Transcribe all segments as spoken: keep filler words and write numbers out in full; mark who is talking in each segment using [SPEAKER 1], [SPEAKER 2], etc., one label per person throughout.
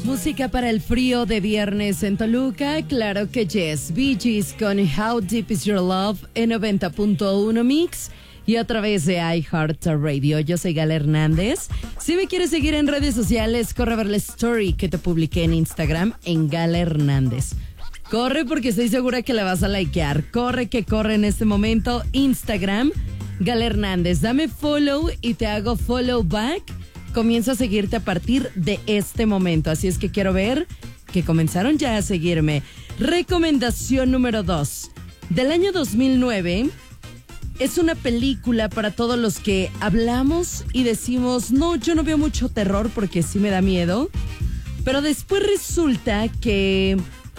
[SPEAKER 1] Música para el frío de viernes en Toluca, claro que yes. Bee Gees con How Deep Is Your Love en noventa punto uno Mix y a través de iHeartRadio. Yo soy Gala Hernández. Si me quieres seguir en redes sociales, corre a ver la story que te publiqué en Instagram en Gala Hernández. Corre porque estoy segura que la vas a likear. Corre que corre en este momento. Instagram, Gala Hernández. Dame follow y te hago follow back. Comienzo a seguirte a partir de este momento. Así es que quiero ver que comenzaron ya a seguirme. Recomendación número dos. Del año dos mil nueve. Es una película para todos los que hablamos y decimos, no, yo no veo mucho terror porque sí me da miedo. Pero después resulta que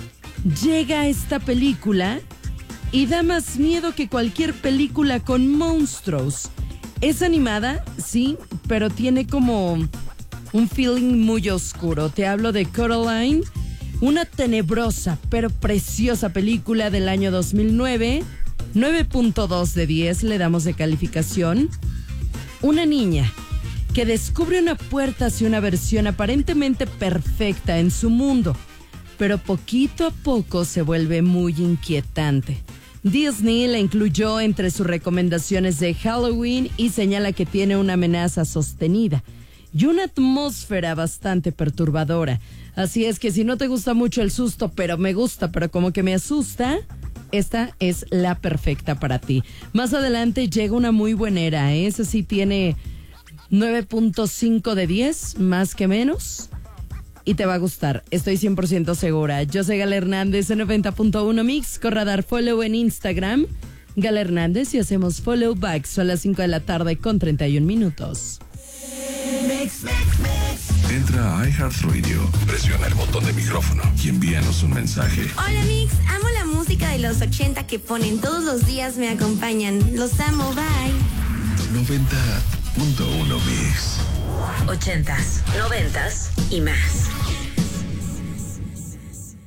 [SPEAKER 1] llega esta película y da más miedo que cualquier película con monstruos. Es animada, sí, pero tiene como un feeling muy oscuro. Te hablo de Coraline, una tenebrosa pero preciosa película del año dos mil nueve. nueve punto dos de diez le damos de calificación. Una niña que descubre una puerta hacia una versión aparentemente perfecta en su mundo, pero poquito a poco se vuelve muy inquietante. Disney la incluyó entre sus recomendaciones de Halloween y señala que tiene una amenaza sostenida y una atmósfera bastante perturbadora. Así es que si no te gusta mucho el susto, pero me gusta, pero como que me asusta, esta es la perfecta para ti. Más adelante llega una muy buenera, ¿eh? Esa sí tiene nueve punto cinco de diez, más que menos. Y te va a gustar, estoy cien por ciento segura. Yo soy Gala Hernández en noventa punto uno Mix. Corre a dar follow en Instagram, Gala Hernández, y hacemos follow back. Son las cinco de la tarde con treinta y un minutos.
[SPEAKER 2] Mix, mix, mix. Entra a iHeartRadio, presiona el botón de micrófono y envíanos un mensaje.
[SPEAKER 3] Hola Mix, amo la música de los ochenta que ponen todos los días, me acompañan. Los amo, bye.
[SPEAKER 2] noventa punto uno Mix.
[SPEAKER 4] Ochentas, noventas y más.